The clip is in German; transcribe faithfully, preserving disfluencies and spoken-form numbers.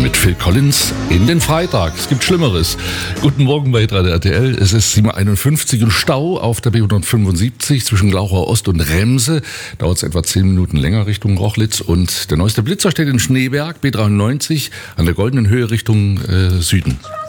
mit Phil Collins in den Freitag. Es gibt Schlimmeres. Guten Morgen bei Hitradio R T L. Es ist sieben Uhr einundfünfzig und Stau auf der B hundertfünfundsiebzig zwischen Glauchau Ost und Remse. Dauert es etwa zehn Minuten länger Richtung Rochlitz. Und der neueste Blitzer steht in Schneeberg, B dreiundneunzig, an der Goldenen Höhe Richtung äh, Süden.